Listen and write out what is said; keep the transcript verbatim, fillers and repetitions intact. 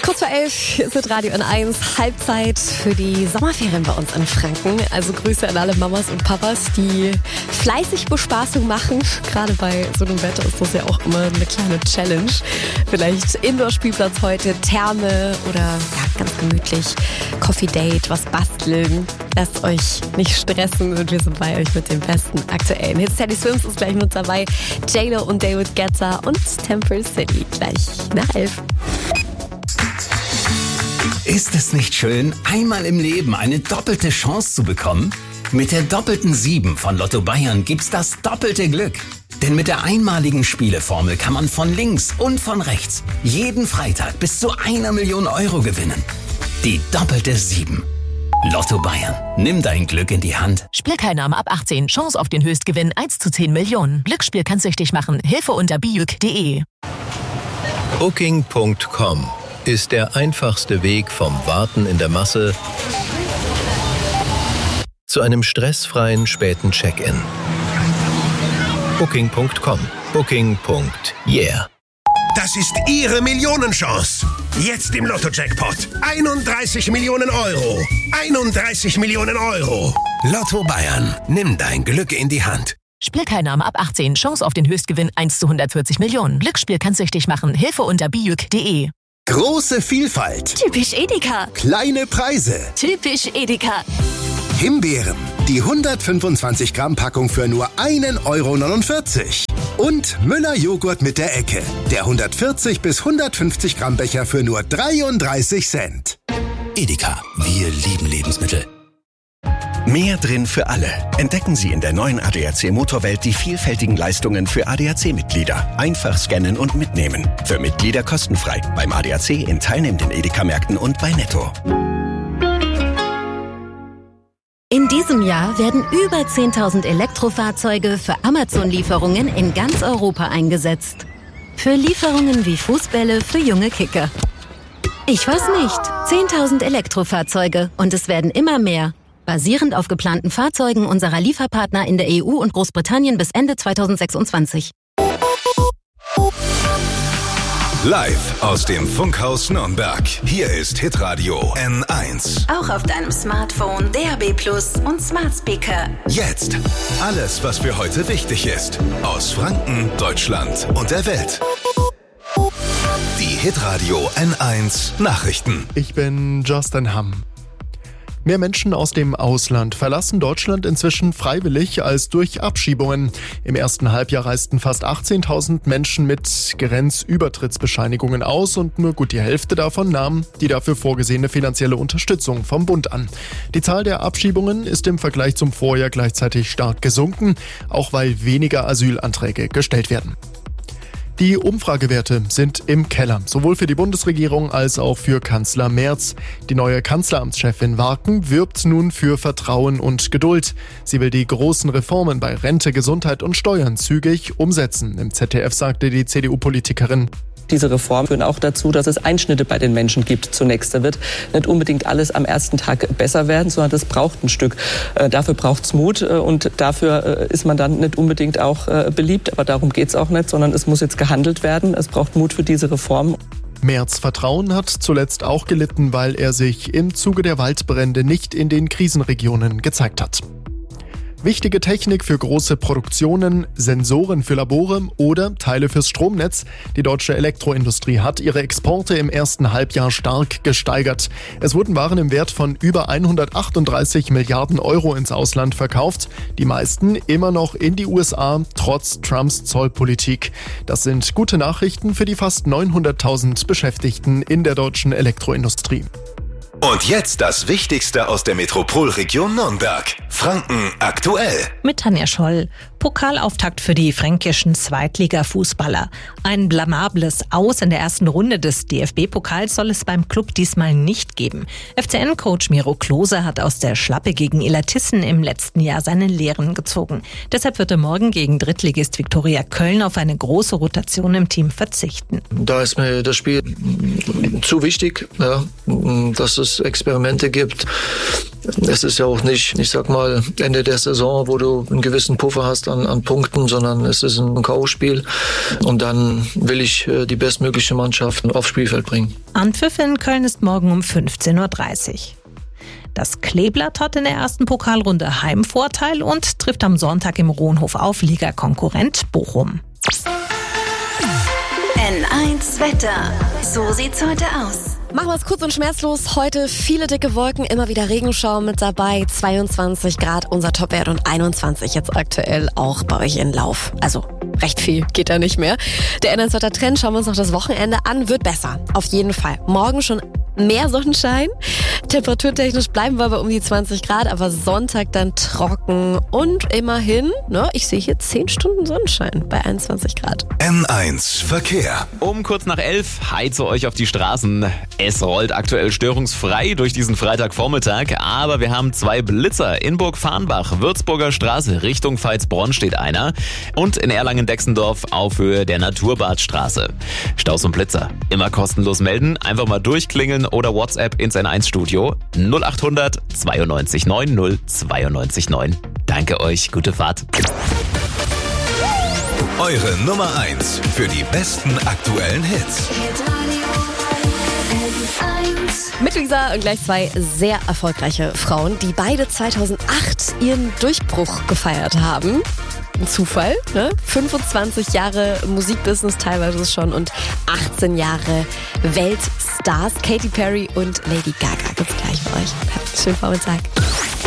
Kurz vor elf ist mit Radio N eins Halbzeit für die Sommerferien bei uns in Franken. Also Grüße an alle Mamas und Papas, die fleißig Bespaßung machen. Gerade bei so einem Wetter ist das ja auch immer eine kleine Challenge. Vielleicht Indoor-Spielplatz heute, Therme oder ja, ganz gemütlich Coffee-Date, was basteln. Lasst euch nicht stressen und wir sind bei euch mit den besten aktuellen Hits. Teddy Swims ist gleich mit dabei, J-Lo und David Guetta und Temple City gleich nach elf. Ist es nicht schön, einmal im Leben eine doppelte Chance zu bekommen? Mit der doppelten sieben von Lotto Bayern gibt's das doppelte Glück. Denn mit der einmaligen Spieleformel kann man von links und von rechts jeden Freitag bis zu einer Million Euro gewinnen. Die doppelte sieben. Lotto Bayern. Nimm dein Glück in die Hand. Spielteilnahme ab achtzehn. Chance auf den Höchstgewinn eins zu zehn Millionen. Glücksspiel kann süchtig machen. Hilfe unter bijuk punkt de. Booking Punkt com ist der einfachste Weg vom Warten in der Masse zu einem stressfreien späten Check-in. Booking Punkt com. Booking. Yeah. Das ist Ihre Millionenchance. Jetzt im Lotto-Jackpot. einunddreißig Millionen Euro. einunddreißig Millionen Euro. Lotto Bayern. Nimm dein Glück in die Hand. Spielteilnahme ab achtzehn. Chance auf den Höchstgewinn eins zu hundertvierzig Millionen. Glücksspiel kann süchtig machen. Hilfe unter bijuk punkt de. Große Vielfalt. Typisch Edeka. Kleine Preise. Typisch Edeka. Himbeeren. Die hundertfünfundzwanzig Gramm Packung für nur einen Euro neunundvierzig. Und Müller Joghurt mit der Ecke. Der hundertvierzig bis hundertfünfzig Gramm Becher für nur dreiunddreißig Cent. Edeka. Wir lieben Lebensmittel. Mehr drin für alle. Entdecken Sie in der neuen A D A C Motorwelt die vielfältigen Leistungen für A D A C-Mitglieder. Einfach scannen und mitnehmen. Für Mitglieder kostenfrei. Beim A D A C in teilnehmenden Edeka-Märkten und bei Netto. In diesem Jahr werden über zehntausend Elektrofahrzeuge für Amazon-Lieferungen in ganz Europa eingesetzt. Für Lieferungen wie Fußbälle für junge Kicker. Ich weiß nicht. zehntausend Elektrofahrzeuge und es werden immer mehr. Basierend auf geplanten Fahrzeugen unserer Lieferpartner in der E U und Großbritannien bis Ende zweitausendsechsundzwanzig. Live aus dem Funkhaus Nürnberg. Hier ist Hitradio N eins. Auch auf deinem Smartphone, D A B Plus und Smart Speaker. Jetzt alles, was für heute wichtig ist. Aus Franken, Deutschland und der Welt. Die Hitradio N eins Nachrichten. Ich bin Justin Hamm. Mehr Menschen aus dem Ausland verlassen Deutschland inzwischen freiwillig als durch Abschiebungen. Im ersten Halbjahr reisten fast achtzehntausend Menschen mit Grenzübertrittsbescheinigungen aus und nur gut die Hälfte davon nahm die dafür vorgesehene finanzielle Unterstützung vom Bund an. Die Zahl der Abschiebungen ist im Vergleich zum Vorjahr gleichzeitig stark gesunken, auch weil weniger Asylanträge gestellt werden. Die Umfragewerte sind im Keller, sowohl für die Bundesregierung als auch für Kanzler Merz. Die neue Kanzleramtschefin Warken wirbt nun für Vertrauen und Geduld. Sie will die großen Reformen bei Rente, Gesundheit und Steuern zügig umsetzen. Im Z D F sagte die C D U-Politikerin: Diese Reformen führen auch dazu, dass es Einschnitte bei den Menschen gibt zunächst. Da wird nicht unbedingt alles am ersten Tag besser werden, sondern das braucht ein Stück. Äh, dafür braucht es Mut äh, und dafür äh, ist man dann nicht unbedingt auch äh, beliebt. Aber darum geht es auch nicht, sondern es muss jetzt gehandelt werden. Es braucht Mut für diese Reformen. Merz' Vertrauen hat zuletzt auch gelitten, weil er sich im Zuge der Waldbrände nicht in den Krisenregionen gezeigt hat. Wichtige Technik für große Produktionen, Sensoren für Labore oder Teile fürs Stromnetz. Die deutsche Elektroindustrie hat ihre Exporte im ersten Halbjahr stark gesteigert. Es wurden Waren im Wert von über hundertachtunddreißig Milliarden Euro ins Ausland verkauft. Die meisten immer noch in die U S A, trotz Trumps Zollpolitik. Das sind gute Nachrichten für die fast neunhunderttausend Beschäftigten in der deutschen Elektroindustrie. Und jetzt das Wichtigste aus der Metropolregion Nürnberg. Franken aktuell. Mit Tanja Scholl. Pokalauftakt für die fränkischen Zweitliga-Fußballer. Ein blamables Aus in der ersten Runde des D F B-Pokals soll es beim Club diesmal nicht geben. F C N-Coach Miro Klose hat aus der Schlappe gegen Illertissen im letzten Jahr seine Lehren gezogen. Deshalb wird er morgen gegen Drittligist Viktoria Köln auf eine große Rotation im Team verzichten. Da ist mir das Spiel zu wichtig, ja, dass es Experimente gibt. Es ist ja auch nicht, ich sag mal, Ende der Saison, wo du einen gewissen Puffer hast an, an Punkten, sondern es ist ein K O-Spiel. Und dann will ich die bestmögliche Mannschaft aufs Spielfeld bringen. Anpfiff in Köln ist morgen um fünfzehn Uhr dreißig. Das Kleeblatt hat in der ersten Pokalrunde Heimvorteil und trifft am Sonntag im Rohnhof auf Ligakonkurrent Bochum. N eins Wetter. So sieht's heute aus. Machen wir es kurz und schmerzlos. Heute viele dicke Wolken, immer wieder Regenschauer mit dabei. zweiundzwanzig Grad unser Topwert und einundzwanzig jetzt aktuell auch bei euch in Lauf. Also recht viel geht da nicht mehr. Der N eins Wetter Trend, schauen wir uns noch das Wochenende an, wird besser. Auf jeden Fall. Morgen schon mehr Sonnenschein. Temperaturtechnisch bleiben wir bei um die zwanzig Grad, aber Sonntag dann trocken und immerhin, ne, ich sehe hier zehn Stunden Sonnenschein bei einundzwanzig Grad. N eins Verkehr. Um kurz nach elf, hi zu euch auf die Straßen. Es rollt aktuell störungsfrei durch diesen Freitagvormittag, aber wir haben zwei Blitzer. In Burg-Farnbach, Würzburger Straße, Richtung Veitsbronn steht einer und in Erlangen-Dexendorf auf Höhe der Naturbadstraße. Staus und Blitzer, immer kostenlos melden, einfach mal durchklingeln oder WhatsApp ins N eins Studio null acht hundert zweiundneunzig neun null zweiundneunzig neun. Danke euch, gute Fahrt. Eure Nummer eins für die besten aktuellen Hits. Mit Lisa und gleich zwei sehr erfolgreiche Frauen, die beide zweitausendacht ihren Durchbruch gefeiert haben. Ein Zufall, ne? fünfundzwanzig Jahre Musikbusiness teilweise schon und achtzehn Jahre Weltstars. Katy Perry und Lady Gaga gibt's gleich bei euch. Habt einen schönen Vormittag.